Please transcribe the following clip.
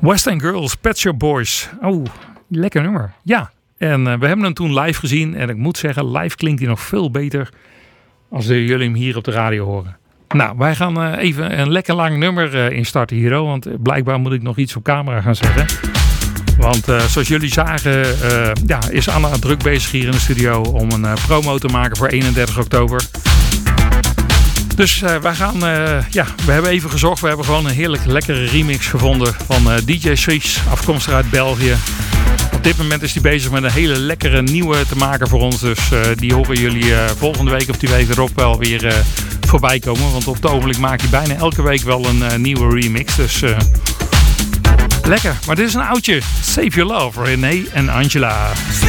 West End Girls, Pet Shop Boys. Oh, lekker nummer. Ja, en we hebben hem toen live gezien. En ik moet zeggen, live klinkt hij nog veel beter als jullie hem hier op de radio horen. Nou, wij gaan even een lekker lang nummer instarten hier. Want blijkbaar moet ik nog iets op camera gaan zeggen. Want zoals jullie zagen is Anna druk bezig hier in de studio om een promo te maken voor 31 oktober. Dus wij gaan, we hebben even gezocht. We hebben gewoon een heerlijk lekkere remix gevonden van DJ Suisse, afkomstig uit België. Op dit moment is hij bezig met een hele lekkere nieuwe te maken voor ons. Dus die horen jullie volgende week of die week erop wel weer voorbij komen. Want op het ogenblik maakt hij bijna elke week wel een nieuwe remix. Dus lekker. Maar dit is een oudje. Save Your Love, René en Angela.